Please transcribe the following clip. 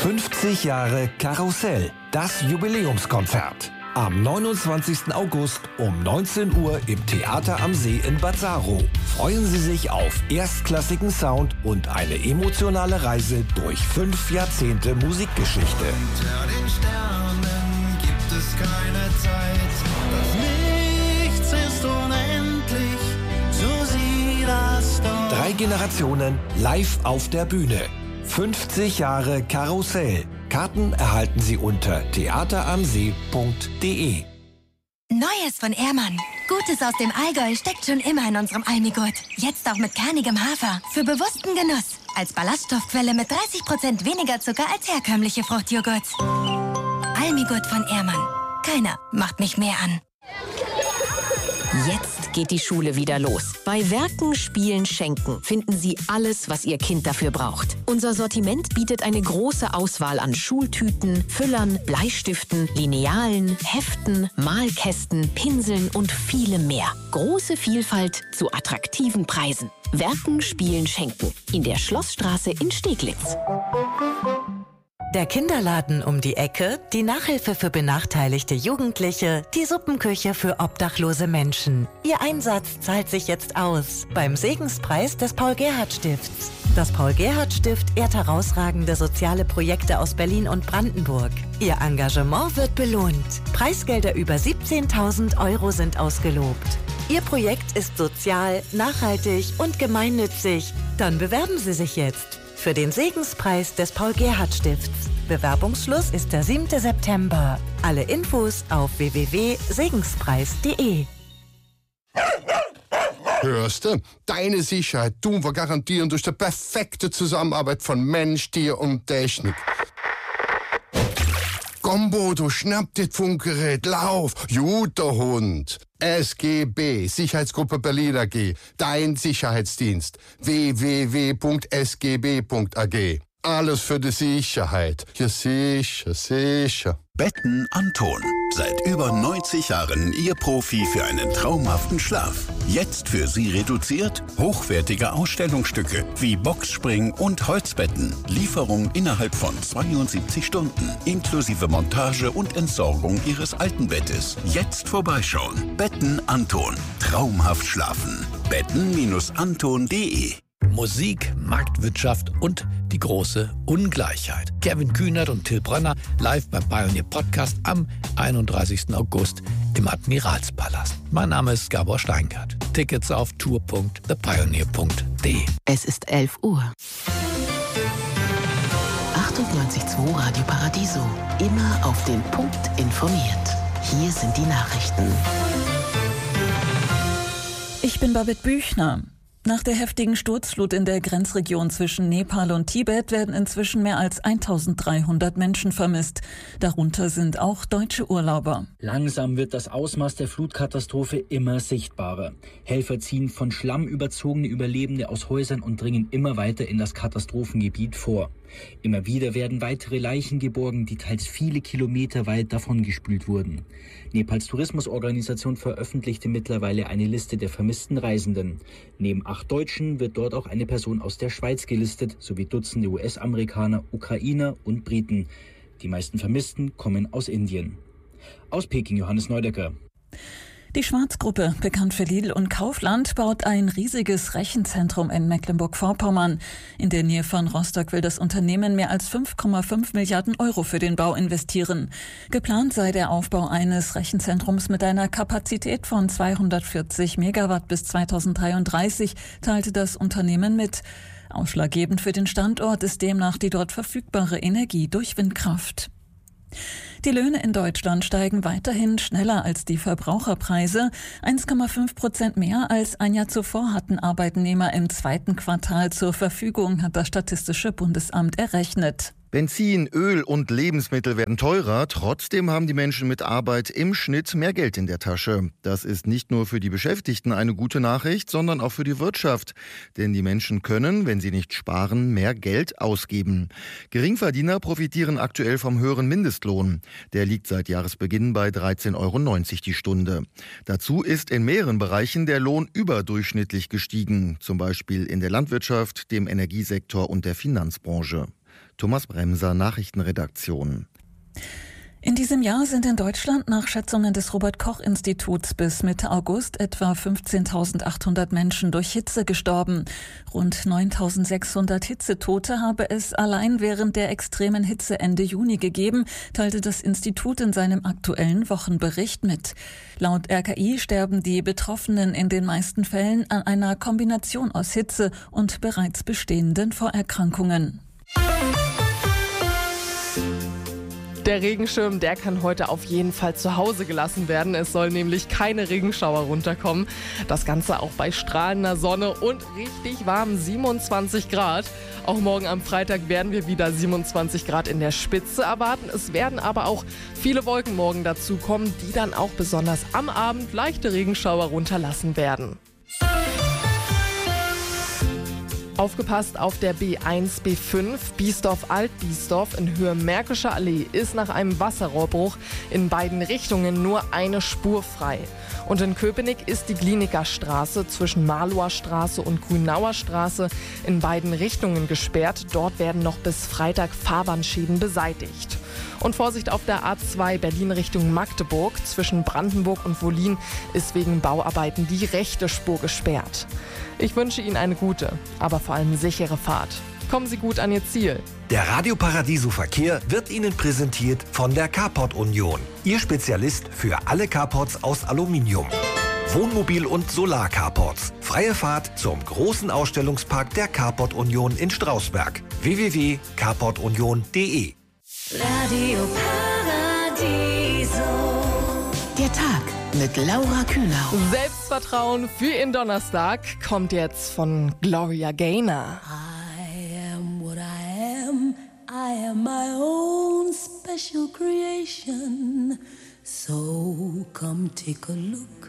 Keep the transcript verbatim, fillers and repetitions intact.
fünfzig Jahre Karussell, das Jubiläumskonzert. Am neunundzwanzigsten August um neunzehn Uhr im Theater am See in Bad Saro. Freuen Sie sich auf erstklassigen Sound und eine emotionale Reise durch fünf Jahrzehnte Musikgeschichte. Unter den Sternen gibt es keine Zeit. Das Nichts ist unendlich, so sieh das doch. Drei Generationen live auf der Bühne. fünfzig Jahre Karussell. Karten erhalten Sie unter theateramsee punkt de. Neues von Ehrmann. Gutes aus dem Allgäu steckt schon immer in unserem Almigurt. Jetzt auch mit kernigem Hafer. Für bewussten Genuss. Als Ballaststoffquelle mit dreißig Prozent weniger Zucker als herkömmliche Fruchtjoghurts. Almigurt von Ehrmann. Keiner macht mich mehr an. Jetzt geht die Schule wieder los. Bei Werken, Spielen, Schenken finden Sie alles, was Ihr Kind dafür braucht. Unser Sortiment bietet eine große Auswahl an Schultüten, Füllern, Bleistiften, Linealen, Heften, Malkästen, Pinseln und vielem mehr. Große Vielfalt zu attraktiven Preisen. Werken, Spielen, Schenken. In der Schlossstraße in Steglitz. Der Kinderladen um die Ecke, die Nachhilfe für benachteiligte Jugendliche, die Suppenküche für obdachlose Menschen. Ihr Einsatz zahlt sich jetzt aus beim Segenspreis des Paul-Gerhardt-Stifts. Das Paul-Gerhardt-Stift ehrt herausragende soziale Projekte aus Berlin und Brandenburg. Ihr Engagement wird belohnt. Preisgelder über siebzehntausend Euro sind ausgelobt. Ihr Projekt ist sozial, nachhaltig und gemeinnützig. Dann bewerben Sie sich jetzt für den Segenspreis des Paul-Gerhardt-Stifts. Bewerbungsschluss ist der siebte September. Alle Infos auf w w w punkt segenspreis punkt de. Hörst du? Deine Sicherheit tun wir garantieren durch die perfekte Zusammenarbeit von Mensch, Tier und Technik. Komm, Bodo, schnapp das Funkgerät, lauf, guter Hund. S G B, Sicherheitsgruppe Berlin A G, dein Sicherheitsdienst. w w w punkt s g b punkt a g. Alles für die Sicherheit. Ja, sicher, sicher. Betten Anton. Seit über neunzig Jahren Ihr Profi für einen traumhaften Schlaf. Jetzt für Sie reduziert hochwertige Ausstellungsstücke wie Boxspring und Holzbetten. Lieferung innerhalb von zweiundsiebzig Stunden. Inklusive Montage und Entsorgung Ihres alten Bettes. Jetzt vorbeischauen. Betten Anton. Traumhaft schlafen. betten Anton punkt de. Musik, Marktwirtschaft und die große Ungleichheit. Kevin Kühnert und Till Brönner live beim Pioneer Podcast am einunddreißigsten August im Admiralspalast. Mein Name ist Gabor Steingart. Tickets auf tour punkt the pioneer punkt de. Es ist elf Uhr. achtundneunzig Komma zwei Radio Paradiso. Immer auf den Punkt informiert. Hier sind die Nachrichten. Ich bin Babette Büchner. Nach der heftigen Sturzflut in der Grenzregion zwischen Nepal und Tibet werden inzwischen mehr als eintausenddreihundert Menschen vermisst. Darunter sind auch deutsche Urlauber. Langsam wird das Ausmaß der Flutkatastrophe immer sichtbarer. Helfer ziehen von Schlamm überzogene Überlebende aus Häusern und dringen immer weiter in das Katastrophengebiet vor. Immer wieder werden weitere Leichen geborgen, die teils viele Kilometer weit davongespült wurden. Nepals Tourismusorganisation veröffentlichte mittlerweile eine Liste der vermissten Reisenden. Neben acht Deutschen wird dort auch eine Person aus der Schweiz gelistet, sowie Dutzende U S-Amerikaner, Ukrainer und Briten. Die meisten Vermissten kommen aus Indien. Aus Peking Johannes Neudecker. Die Schwarz-Gruppe, bekannt für Lidl und Kaufland, baut ein riesiges Rechenzentrum in Mecklenburg-Vorpommern. In der Nähe von Rostock will das Unternehmen mehr als fünf Komma fünf Milliarden Euro für den Bau investieren. Geplant sei der Aufbau eines Rechenzentrums mit einer Kapazität von zweihundertvierzig Megawatt bis zweitausenddreiunddreißig, teilte das Unternehmen mit. Ausschlaggebend für den Standort ist demnach die dort verfügbare Energie durch Windkraft. Die Löhne in Deutschland steigen weiterhin schneller als die Verbraucherpreise. eins Komma fünf Prozent mehr als ein Jahr zuvor hatten Arbeitnehmer im zweiten Quartal zur Verfügung, hat das Statistische Bundesamt errechnet. Benzin, Öl und Lebensmittel werden teurer. Trotzdem haben die Menschen mit Arbeit im Schnitt mehr Geld in der Tasche. Das ist nicht nur für die Beschäftigten eine gute Nachricht, sondern auch für die Wirtschaft. Denn die Menschen können, wenn sie nicht sparen, mehr Geld ausgeben. Geringverdiener profitieren aktuell vom höheren Mindestlohn. Der liegt seit Jahresbeginn bei dreizehn Euro neunzig die Stunde. Dazu ist in mehreren Bereichen der Lohn überdurchschnittlich gestiegen. Zum Beispiel in der Landwirtschaft, dem Energiesektor und der Finanzbranche. Thomas Bremser, Nachrichtenredaktion. In diesem Jahr sind in Deutschland nach Schätzungen des Robert-Koch-Instituts bis Mitte August etwa fünfzehntausendachthundert Menschen durch Hitze gestorben. Rund neuntausendsechshundert Hitzetote habe es allein während der extremen Hitze Ende Juni gegeben, teilte das Institut in seinem aktuellen Wochenbericht mit. Laut R K I sterben die Betroffenen in den meisten Fällen an einer Kombination aus Hitze und bereits bestehenden Vorerkrankungen. Der Regenschirm, der kann heute auf jeden Fall zu Hause gelassen werden. Es soll nämlich keine Regenschauer runterkommen. Das Ganze auch bei strahlender Sonne und richtig warm, siebenundzwanzig Grad. Auch morgen am Freitag werden wir wieder siebenundzwanzig Grad in der Spitze erwarten. Es werden aber auch viele Wolken morgen dazu kommen, die dann auch besonders am Abend leichte Regenschauer runterlassen werden. Aufgepasst auf der B eins, B fünf, Biesdorf-Alt-Biesdorf in Höhe Märkischer Allee ist nach einem Wasserrohrbruch in beiden Richtungen nur eine Spur frei. Und in Köpenick ist die Gliniker Straße zwischen Marlower Straße und Grünauer Straße in beiden Richtungen gesperrt. Dort werden noch bis Freitag Fahrbahnschäden beseitigt. Und Vorsicht auf der A zwei Berlin Richtung Magdeburg. Zwischen Brandenburg und Wollin ist wegen Bauarbeiten die rechte Spur gesperrt. Ich wünsche Ihnen eine gute, aber vor allem sichere Fahrt. Kommen Sie gut an Ihr Ziel. Der Radio Paradiso Verkehr wird Ihnen präsentiert von der Carport Union. Ihr Spezialist für alle Carports aus Aluminium. Wohnmobil- und Solar-Carports. Freie Fahrt zum großen Ausstellungspark der Carport Union in Strausberg. w w w punkt carport union punkt d e Radio Paradiso. Der Tag mit Laura Kühnau. Selbstvertrauen für Ihren Donnerstag kommt jetzt von Gloria Gaynor. I am what I am. I am my own special creation. So come take a look